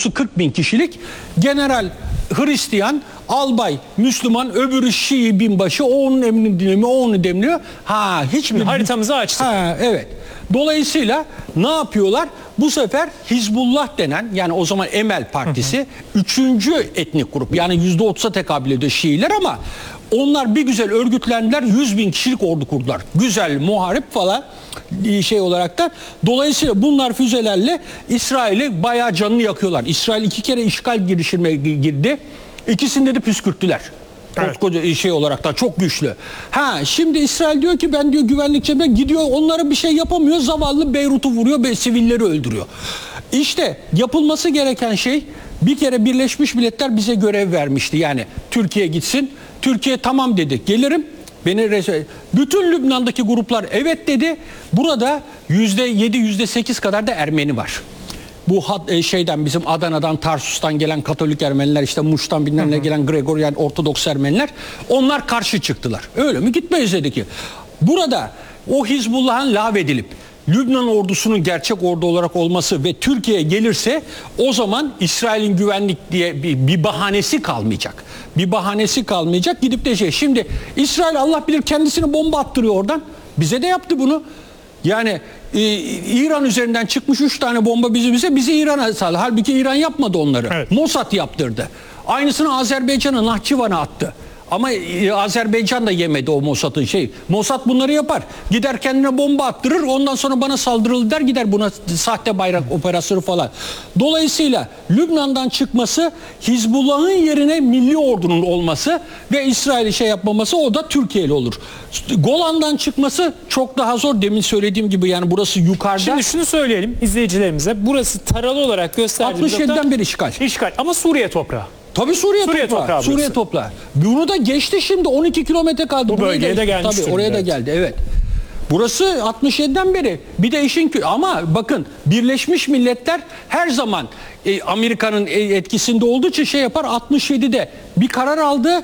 ordusu 40 bin kişilik. General Hristiyan, albay Müslüman, öbürü Şii binbaşı, o onun emrini dinlemiyor, o onu demliyor. Hiçbir haritamızı açtık. Evet. Dolayısıyla ne yapıyorlar? Bu sefer Hizbullah denen, yani o zaman Emel Partisi, üçüncü etnik grup, yani %30'a tekabül ediyor Şiiler, ama onlar bir güzel örgütlendiler, 100 bin kişilik ordu kurdular. Güzel, muharip falan şey olarak da. Dolayısıyla bunlar füzelerle İsrail'i bayağı canını yakıyorlar. İsrail 2 kere işgal girişimine girdi. İkisinde de püskürttüler. Koskoca şey olarak da çok güçlü. Şimdi İsrail diyor ki ben diyor güvenlik cebine gidiyor, onlara bir şey yapamıyor. Zavallı Beyrut'u vuruyor ve sivilleri öldürüyor. İşte yapılması gereken şey, bir kere Birleşmiş Milletler bize görev vermişti. Yani Türkiye gitsin. Türkiye tamam dedi. Gelirim. Bütün Lübnan'daki gruplar evet dedi. Burada %7, %8 kadar da Ermeni var. Bu şeyden, bizim Adana'dan, Tarsus'tan gelen Katolik Ermeniler, işte Muş'tan bilmem ne gelen Gregorian Ortodoks Ermeniler, onlar karşı çıktılar. Öyle mi? Gitmeyiz dedi ki. Burada o Hizbullah'ın lağvedilip Lübnan ordusunun gerçek ordu olarak olması ve Türkiye gelirse, o zaman İsrail'in güvenlik diye bir bahanesi kalmayacak. Bir bahanesi kalmayacak. Gidip de şimdi İsrail Allah bilir kendisine bomba attırıyor oradan. Bize de yaptı bunu. Yani İran üzerinden çıkmış 3 tane bomba bizi İran'a saldı. Halbuki İran yapmadı onları. Evet. Mossad yaptırdı. Aynısını Azerbaycan'a, Nahçıvan'a attı. Ama Azerbaycan da yemedi o Mossad'ın Mossad bunları yapar. Gider kendine bomba attırır, ondan sonra bana saldırılır der, gider buna sahte bayrak operasyonu falan. Dolayısıyla Lübnan'dan çıkması, Hizbullah'ın yerine milli ordunun olması ve İsrail'i yapmaması, o da Türkiye'li olur. Golan'dan çıkması çok daha zor. Demin söylediğim gibi, yani burası yukarıda. Şimdi şunu söyleyelim izleyicilerimize. Burası taralı olarak gösterdiğimiz 67'den beri işgal. Ama Suriye toprağı. Tabii Suriye toprağı. Suriye toprağı. Bunu da geçti şimdi, 12 kilometre kaldı. Bu bölgeye de gelmiş. Tabii oraya da geldi, evet. Burası 67'den beri. Bir de işin ama bakın, Birleşmiş Milletler her zaman Amerika'nın etkisinde olduğu için yapar. 67'de bir karar aldı.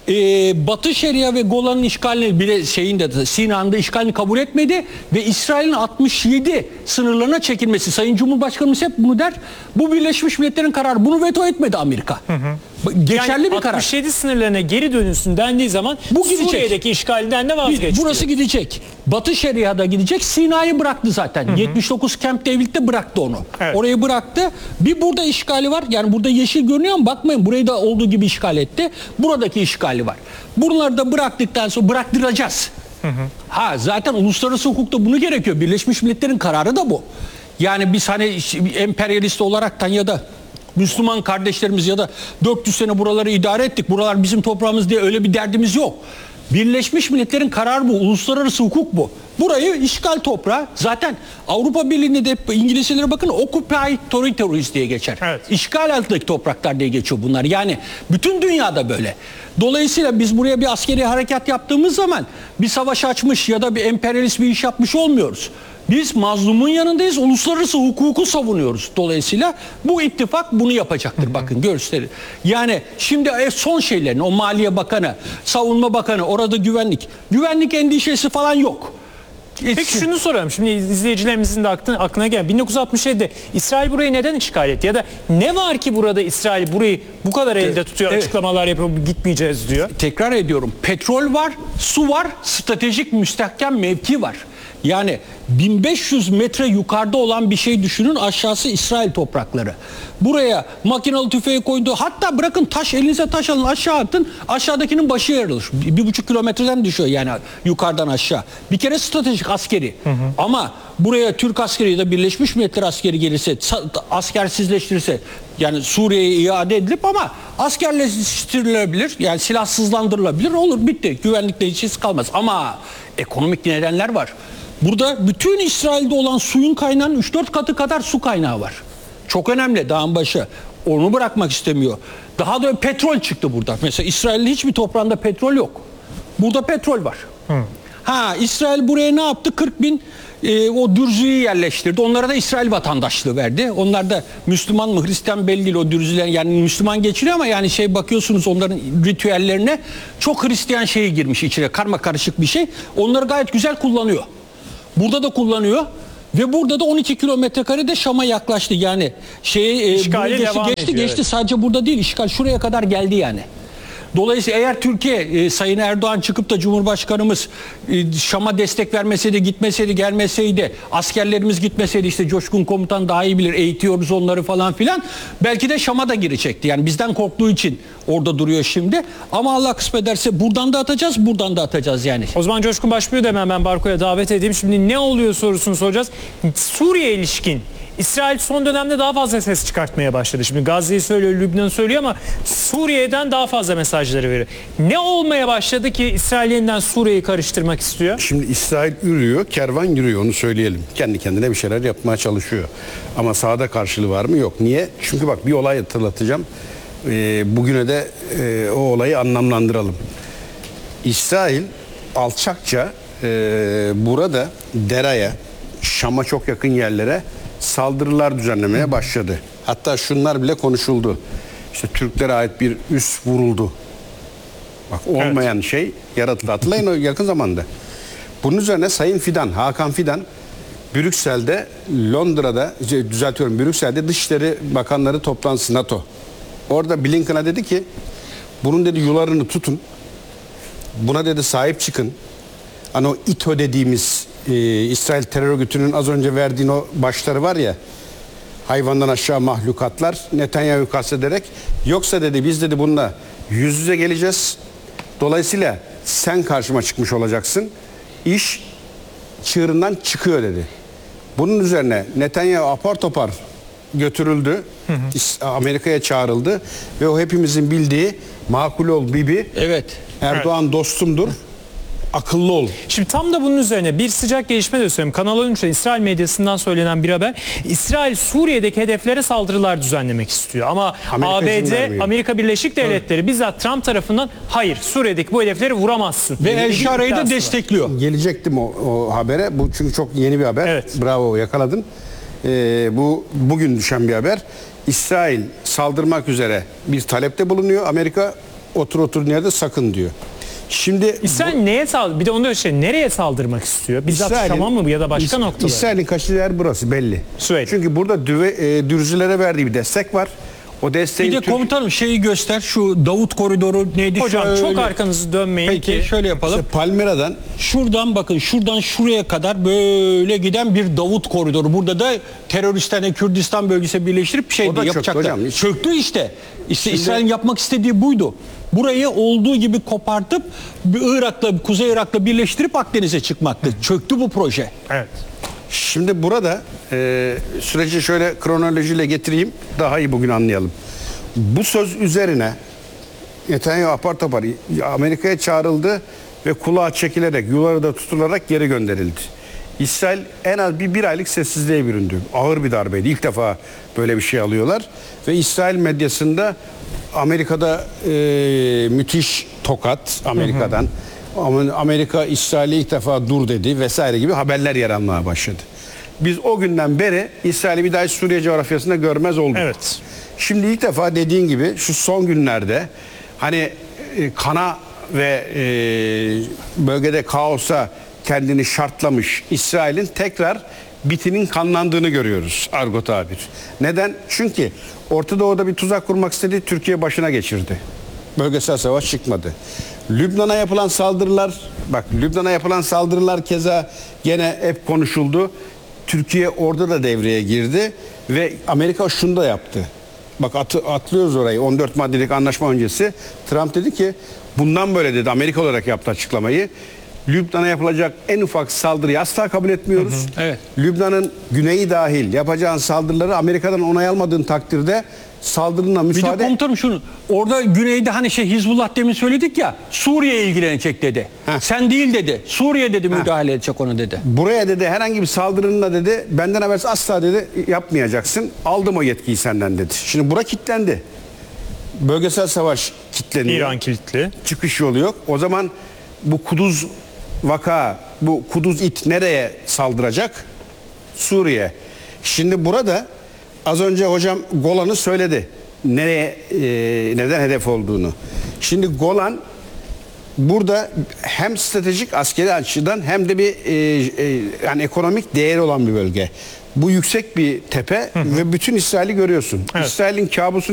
Batı Şeria ve Golan'ın işgalini, bir de Sina'nın da işgalini kabul etmedi ve İsrail'in 67 sınırlarına çekilmesi. Sayın Cumhurbaşkanımız hep bunu der. Bu Birleşmiş Milletler'in kararı. Bunu veto etmedi Amerika. Geçerli bir karar. 67 sınırlarına geri dönülsün dendiği zaman bu Suriye'deki işgalinden de vazgeçti. Burası gidecek. Batı Şeria'da gidecek. Sina'yı bıraktı zaten. 79 Camp David'de bıraktı onu. Evet. Orayı bıraktı. Bir burada işgali var. Yani burada yeşil görünüyor ama bakmayın, burayı da olduğu gibi işgal etti. Buradaki işgali var. Bunları da bıraktıktan sonra bıraktıracağız. Zaten uluslararası hukukta bunu gerekiyor. Birleşmiş Milletler'in kararı da bu. Yani biz emperyalist olaraktan ya da Müslüman kardeşlerimiz ya da 400 sene buraları idare ettik, buralar bizim toprağımız diye öyle bir derdimiz yok. Birleşmiş Milletler'in kararı bu, uluslararası hukuk bu. Burayı işgal toprağı, zaten Avrupa Birliği'nde de İngilizcelere bakın, Occupied Territories diye geçer. Evet. İşgal altındaki topraklar diye geçiyor bunlar. Yani bütün dünyada böyle. Dolayısıyla biz buraya bir askeri harekat yaptığımız zaman bir savaş açmış ya da bir emperyalist bir iş yapmış olmuyoruz. Biz mazlumun yanındayız, uluslararası hukuku savunuyoruz. Dolayısıyla bu ittifak bunu yapacaktır. Bakın gösterin. Yani şimdi son şeylerin, o Maliye Bakanı, Savunma Bakanı, orada güvenlik endişesi falan yok. Peki şunu soralım. Şimdi izleyicilerimizin de aklına gelen, 1967'de İsrail burayı neden işgal etti? Ya da ne var ki burada İsrail burayı bu kadar elde tutuyor, açıklamalar yapıyor, gitmeyeceğiz diyor. Tekrar ediyorum. Petrol var, su var, stratejik müstehkem mevki var. Yani 1500 metre yukarıda olan bir şey düşünün, aşağısı İsrail toprakları. Buraya makinalı tüfeği koydu. Hatta bırakın elinize taş alın, aşağı atın. Aşağıdakinin başı yarılır. 1,5 kilometreden düşüyor yani yukarıdan aşağı. Bir kere stratejik askeri. Ama buraya Türk askeri ya da Birleşmiş Milletler askeri gelirse, askersizleştirirse, yani Suriye'ye iade edilip ama askerleştirilebilir. Yani silahsızlandırılabilir. Olur, bitti. Güvenlikle hiç kalmaz. Ama ekonomik nedenler var. Burada bütün İsrail'de olan suyun kaynağının 3-4 katı kadar su kaynağı var. Çok önemli, dağın başı. Onu bırakmak istemiyor. Daha da petrol çıktı burada. Mesela İsrail'in hiçbir toprağında petrol yok. Burada petrol var. İsrail buraya ne yaptı? 40 bin o dürzüyü yerleştirdi. Onlara da İsrail vatandaşlığı verdi. Onlar da Müslüman mı Hristiyan belli değil, o dürzüler yani Müslüman geçiliyor ama yani bakıyorsunuz onların ritüellerine, çok Hristiyan şeyi girmiş içine, karma karışık bir şey. Onları gayet güzel kullanıyor. Burada da kullanıyor Ve burada da 12 kilometre karede Şam'a yaklaştı. Yani İşgali devam geçti ediyor, evet. Sadece burada değil, işgal şuraya kadar geldi yani. Dolayısıyla eğer Türkiye, Sayın Erdoğan çıkıp da Cumhurbaşkanımız Şam'a destek vermeseydi, gitmeseydi, gelmeseydi, askerlerimiz gitmeseydi, işte Coşkun Komutan daha iyi bilir, eğitiyoruz onları falan filan, belki de Şam'a da girecekti. Yani bizden korktuğu için orada duruyor şimdi. Ama Allah kısmet ederse buradan da atacağız, buradan da atacağız yani. O zaman Coşkun Başbuğ'u da hemen ben Barko'ya davet edeyim. Şimdi ne oluyor sorusunu soracağız. Suriye ilişkin İsrail son dönemde daha fazla ses çıkartmaya başladı. Şimdi Gazze'yi söylüyor, Lübnan'ı söylüyor ama Suriye'den daha fazla mesajları veriyor. Ne olmaya başladı ki İsrail yeniden Suriye'yi karıştırmak istiyor? Şimdi İsrail yürüyor, kervan yürüyor, onu söyleyelim. Kendi kendine bir şeyler yapmaya çalışıyor. Ama sahada karşılığı var mı? Yok. Niye? Çünkü bak bir olay hatırlatacağım. Bugüne de o olayı anlamlandıralım. İsrail alçakça burada Dera'ya, Şam'a çok yakın yerlere saldırılar düzenlemeye başladı. Hatta şunlar bile konuşuldu. İşte Türklere ait bir üs vuruldu. Bak olmayan şey yaratıldı. Hatırlayın o yakın zamanda. Bunun üzerine Sayın Fidan, Hakan Fidan Brüksel'de, Londra'da, Brüksel'de Dışişleri Bakanları toplantısı NATO. Orada Blinken'a dedi ki bunun dedi yularını tutun. Buna dedi sahip çıkın. Hani o İTÖ dediğimiz İsrail terör örgütünün az önce verdiğin o başları var ya, hayvandan aşağı mahlukatlar, Netanyahu'yu kastederek, yoksa dedi biz dedi bununla yüz yüze geleceğiz. Dolayısıyla sen karşıma çıkmış olacaksın. İş çığırından çıkıyor dedi. Bunun üzerine Netanyahu apar topar götürüldü. Amerika'ya çağrıldı ve o hepimizin bildiği makul ol Bibi. Evet. Erdoğan dostumdur. Akıllı ol. Şimdi tam da bunun üzerine bir sıcak gelişme de söyleyeyim. Kanal 13'te İsrail medyasından söylenen bir haber. İsrail Suriye'deki hedeflere saldırılar düzenlemek istiyor. Ama ABD, Amerika Birleşik Devletleri bizzat Trump tarafından hayır Suriye'deki bu hedefleri vuramazsın. Ve El Şara'yı da destekliyor. Gelecektim o habere. Bu çünkü çok yeni bir haber. Evet. Bravo, yakaladın. Bu bugün düşen bir haber. İsrail saldırmak üzere bir talepte bulunuyor. Amerika otur yerde sakın diyor. Şimdi İsrail neye saldırıyor? Bir de onu da nereye saldırmak istiyor? Bizzat Şam'a mı ya da başka noktalara? İsrail'in kaçtığı yer burası belli. Süveyş. Çünkü burada Dürzülere verdiği bir destek var. O desteğin Bir de komutanım şeyi göster, şu Davut koridoru neydi? Hocam şöyle. çok arkanızı dönmeyin Peki ki. şöyle yapalım. İşte Palmira'dan Şuradan bakın, şuradan şuraya kadar böyle giden bir Davut koridoru. Burada da teröristlerle Kürdistan bölgesi birleştirip bir şey O da çöktü yapacaklar. hocam. Çöktü işte. İsrail'in yapmak istediği buydu. Burayı olduğu gibi kopartıp Kuzey Irak'la birleştirip Akdeniz'e çıkmaktı. Çöktü bu proje. Evet. Şimdi burada süreci şöyle kronolojiyle getireyim, daha iyi bugün anlayalım. Bu söz üzerine Netanyahu apar topar Amerika'ya çağrıldı ve kulağa çekilerek, yuları da tutularak geri gönderildi. İsrail en az bir aylık sessizliğe büründü. Ağır bir darbeydi. İlk defa böyle bir şey alıyorlar. Ve İsrail medyasında Amerika'da müthiş tokat Amerika'dan. Amerika İsrail'e ilk defa dur dedi vesaire gibi haberler yer almaya başladı. Biz o günden beri İsrail'i bir daha Suriye coğrafyasında görmez olduk. Evet. Şimdi ilk defa dediğin gibi şu son günlerde hani kana ve bölgede kaosa kendini şartlamış İsrail'in tekrar bitinin kanlandığını görüyoruz argo tabir. Neden? Çünkü Orta Doğu'da bir tuzak kurmak istedi, Türkiye başına geçirdi. Bölgesel savaş çıkmadı. Lübnan'a yapılan saldırılar keza gene hep konuşuldu. Türkiye orada da devreye girdi ve Amerika şunu da yaptı. Bak atlıyoruz orayı, 14 maddelik anlaşma öncesi. Trump dedi ki bundan böyle dedi, Amerika olarak yaptı açıklamayı. Lübnan'a yapılacak en ufak saldırıyı asla kabul etmiyoruz. Evet. Lübnan'ın güneyi dahil yapacağın saldırıları Amerika'dan onay almadığın takdirde saldırına Bir de müsaade... komutanım şunu, orada güneyde hani Hizbullah demin söyledik ya, Suriye ilgilenecek dedi. Heh. Sen değil dedi, Suriye dedi müdahale edecek onu dedi. Buraya dedi herhangi bir saldırının da dedi benden habersiz asla dedi yapmayacaksın. Aldım o yetkiyi senden dedi. Şimdi bura kilitlendi. Bölgesel savaş kilitleniyor. İran kilitli. Çıkış yolu yok. O zaman bu Kuduz vaka, bu Kuduz it nereye saldıracak? Suriye. Şimdi burada az önce hocam Golan'ı söyledi. Neden hedef olduğunu. Şimdi Golan burada hem stratejik askeri açıdan hem de bir yani ekonomik değeri olan bir bölge. Bu yüksek bir tepe ve bütün İsrail'i görüyorsun. İsrail'in kabusunu